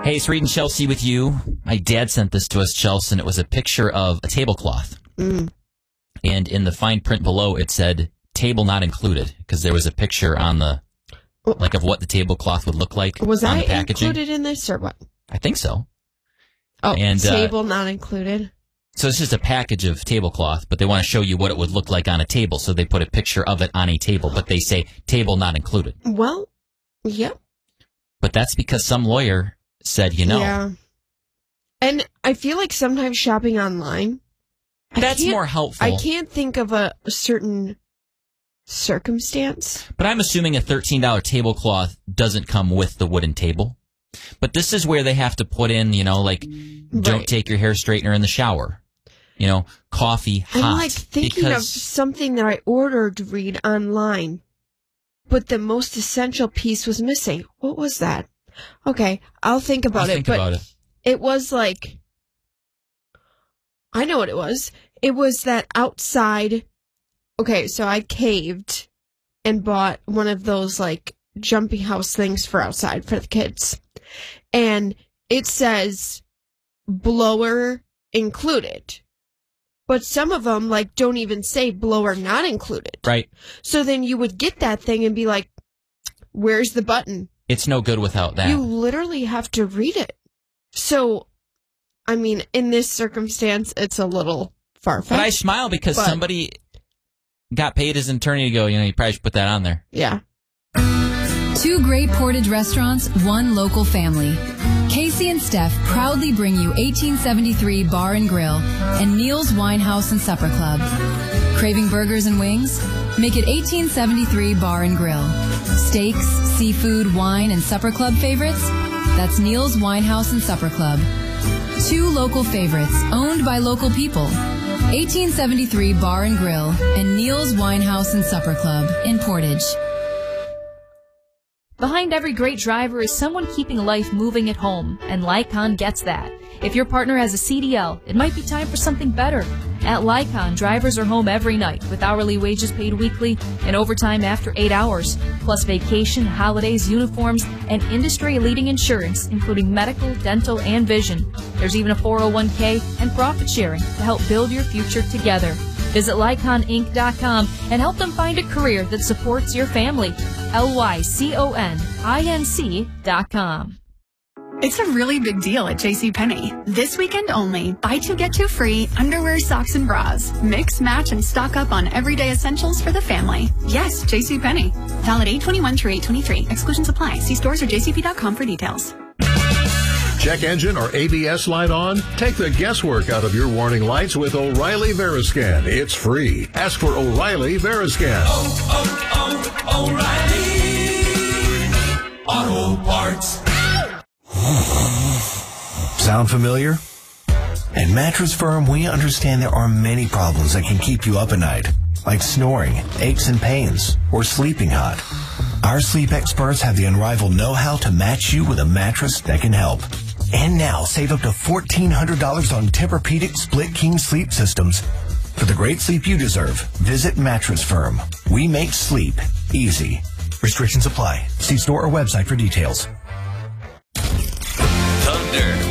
Hey, it's Reed and Chelsea with you. My dad sent this to us, Chelsea, and it was a picture of a tablecloth. And in the fine print below, it said, table not included, because there was a picture on the, like, of what the tablecloth would look like Was on I the packaging. included in this, or what? I think so. Oh, and, table not included. So it's just a package of tablecloth, but they want to show you what it would look like on a table, so they put a picture of it on a table, but they say table not included. Well, yep. But that's because some lawyer said, Yeah. And I feel like sometimes shopping online, that's more helpful. I can't think of a certain circumstance. But I'm assuming a $13 tablecloth doesn't come with the wooden table. But this is where they have to put in, don't take your hair straightener in the shower. Coffee hot. I'm thinking of something that I ordered to read online, but the most essential piece was missing. What was that? Okay, I'll think about it. It was I know what it was. It was that outside. Okay, so I caved and bought one of those jumping house things for outside for the kids. And it says blower included. But some of them don't even say blower not included. Right. So then you would get that thing and be like, where's the button? It's no good without that. You literally have to read it. So, in this circumstance, it's a little far-fetched. But I smile because somebody got paid as an attorney to go, you probably should put that on there. Yeah. 2 great Portage restaurants, 1 local family. Casey and Steph proudly bring you 1873 Bar and Grill and Neil's Winehouse and Supper Club. Craving burgers and wings? Make it 1873 Bar and Grill. Steaks, seafood, wine, and supper club favorites? That's Neil's Winehouse and Supper Club. 2 local favorites owned by local people. 1873 Bar and Grill and Neil's Winehouse and Supper Club in Portage. Behind every great driver is someone keeping life moving at home, and Lycon gets that. If your partner has a CDL, it might be time for something better. At Lycon, drivers are home every night with hourly wages paid weekly and overtime after 8 hours, plus vacation, holidays, uniforms, and industry-leading insurance, including medical, dental, and vision. There's even a 401k and profit sharing to help build your future together. Visit LyconInc.com and help them find a career that supports your family. LYCONINC.com. It's a really big deal at JCPenney. This weekend only, buy 2 get 2 free underwear, socks, and bras. Mix, match, and stock up on everyday essentials for the family. Yes, JCPenney. Valid 8/21 through 8/23. Exclusions apply. See stores or jcp.com for details. Check engine or ABS light on? Take the guesswork out of your warning lights with O'Reilly Veriscan. It's free. Ask for O'Reilly Veriscan. O'Reilly Auto Parts. Sound familiar? At Mattress Firm, we understand there are many problems that can keep you up at night, like snoring, aches and pains, or sleeping hot. Our sleep experts have the unrivaled know-how to match you with a mattress that can help. And now, save up to $1,400 on Tempur-Pedic Split King sleep systems. For the great sleep you deserve, visit Mattress Firm. We make sleep easy. Restrictions apply. See store or website for details.